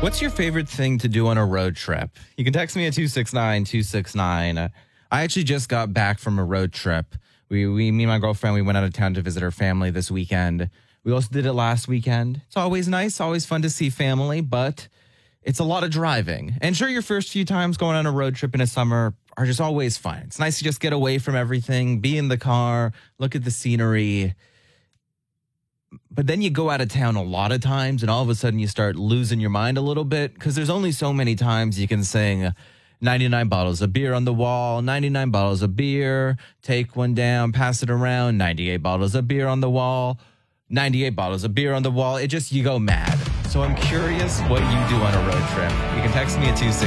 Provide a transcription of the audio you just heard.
What's your favorite thing to do on a road trip? You can text me at 269-269. I actually just got back from a road trip. Me and my girlfriend, we went out of town to visit her family this weekend. We also did it last weekend. It's always nice, always fun to see family, but it's a lot of driving. And sure, your first few times going on a road trip in the summer are just always fun. It's nice to just get away from everything, be in the car, look at the scenery. But then you go out of town a lot of times and all of a sudden you start losing your mind a little bit because there's only so many times you can sing 99 bottles of beer on the wall, 99 bottles of beer, take one down, pass it around, 98 bottles of beer on the wall, 98 bottles of beer on the wall. You go mad. So I'm curious what you do on a road trip. You can text me at 269.